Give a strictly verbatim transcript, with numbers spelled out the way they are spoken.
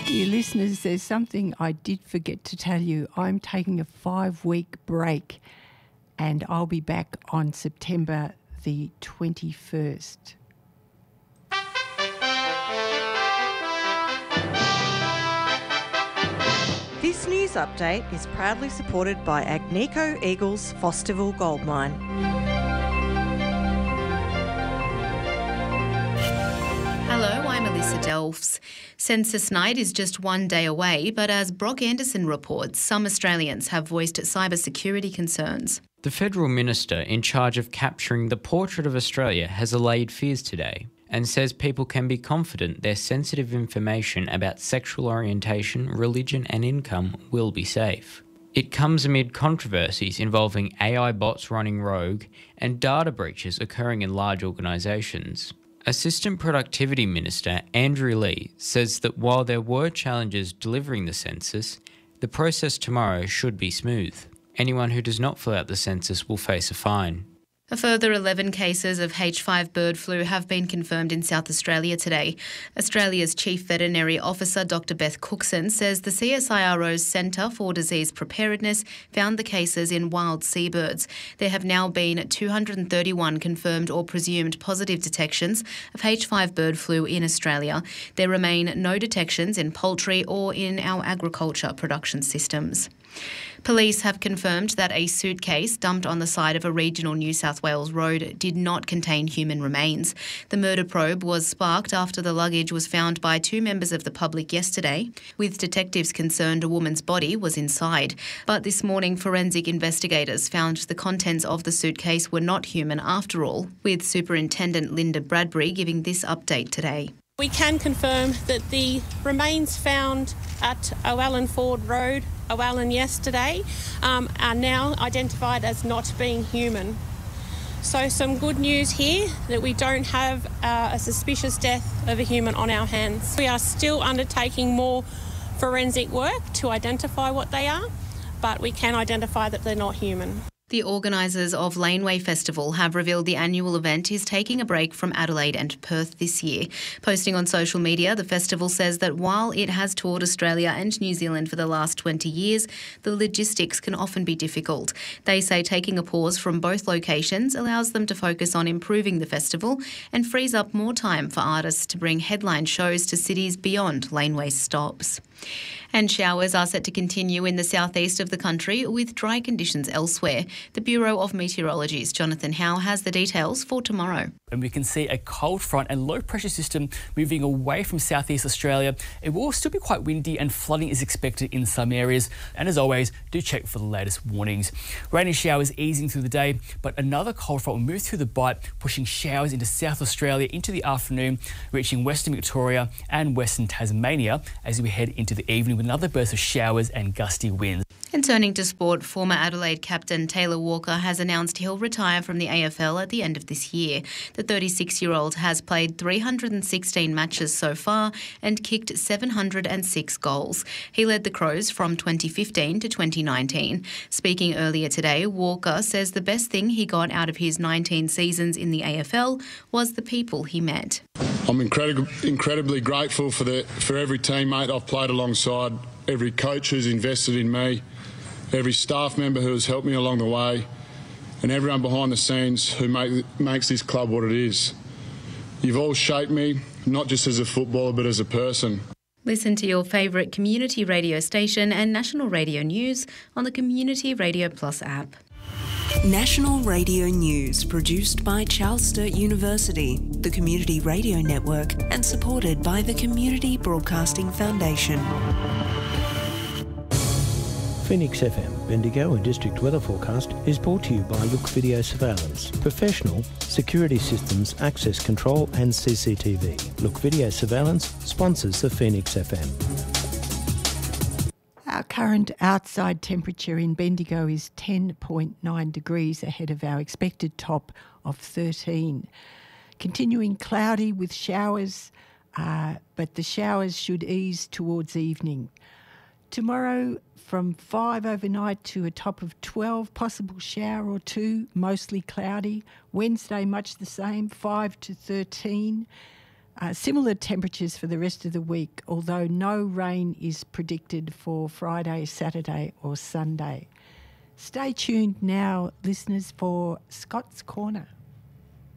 Dear listeners, there's something I did forget to tell you. I'm taking a five-week break and I'll be back on September the twenty-first. This news update is proudly supported by Agnico Eagles Fosterville Gold Mine. Hello, I'm Alyssa Delphs. Census night is just one day away, but as Brock Anderson reports, some Australians have voiced cybersecurity concerns. The federal minister in charge of capturing the portrait of Australia has allayed fears today and says people can be confident their sensitive information about sexual orientation, religion and income will be safe. It comes amid controversies involving A I bots running rogue and data breaches occurring in large organisations. Assistant Productivity Minister Andrew Lee says that while there were challenges delivering the census, the process tomorrow should be smooth. Anyone who does not fill out the census will face a fine. A further eleven cases of H five bird flu have been confirmed in South Australia today. Australia's Chief Veterinary Officer, Doctor Beth Cookson, says the C S I R O's Centre for Disease Preparedness found the cases in wild seabirds. There have now been two hundred thirty-one confirmed or presumed positive detections of H five bird flu in Australia. There remain no detections in poultry or in our agriculture production systems. Police have confirmed that a suitcase dumped on the side of a regional New South Wales road did not contain human remains. The murder probe was sparked after the luggage was found by two members of the public yesterday, with detectives concerned a woman's body was inside. But this morning, forensic investigators found the contents of the suitcase were not human after all, with Superintendent Linda Bradbury giving this update today. We can confirm that the remains found at Owallan Ford Road, Owallan yesterday, um, are now identified as not being human. So some good news here that we don't have uh, a suspicious death of a human on our hands. We are still undertaking more forensic work to identify what they are, but we can identify that they're not human. The organisers of Laneway Festival have revealed the annual event is taking a break from Adelaide and Perth this year. Posting on social media, the festival says that while it has toured Australia and New Zealand for the last twenty years, the logistics can often be difficult. They say taking a pause from both locations allows them to focus on improving the festival and frees up more time for artists to bring headline shows to cities beyond Laneway stops. And showers are set to continue in the southeast of the country with dry conditions elsewhere. The Bureau of Meteorology's Jonathan Howe has the details for tomorrow. And we can see a cold front and low pressure system moving away from southeast Australia. It will still be quite windy and flooding is expected in some areas. And as always, do check for the latest warnings. Rain and showers easing through the day, but another cold front will move through the Bight, pushing showers into South Australia into the afternoon, reaching Western Victoria and Western Tasmania as we head into the evening with another burst of showers and gusty winds. And turning to sport, former Adelaide captain Taylor Walker has announced he'll retire from the A F L at the end of this year. The thirty-six-year-old has played three hundred sixteen matches so far and kicked seven hundred six goals. He led the Crows from twenty fifteen to twenty nineteen. Speaking earlier today, Walker says the best thing he got out of his nineteen seasons in the A F L was the people he met. I'm incredib- incredibly grateful for the for every teammate I've played alongside, every coach who's invested in me, every staff member who has helped me along the way, and everyone behind the scenes who make, makes this club what it is. You've all shaped me, not just as a footballer, but as a person. Listen to your favourite community radio station and national radio news on the Community Radio Plus app. National Radio News, produced by Charles Sturt University, the Community Radio Network, and supported by the Community Broadcasting Foundation. Phoenix F M, Bendigo and District Weather Forecast is brought to you by Look Video Surveillance. Professional security systems, access control and C C T V. Look Video Surveillance sponsors the Phoenix F M. Our current outside temperature in Bendigo is ten point nine degrees ahead of our expected top of thirteen. Continuing cloudy with showers, uh, but the showers should ease towards evening. Tomorrow from five overnight to a top of twelve, possible shower or two, mostly cloudy. Wednesday much the same, five to thirteen. Uh, similar temperatures for the rest of the week, although no rain is predicted for Friday, Saturday or Sunday. Stay tuned now, listeners, for Scott's Corner.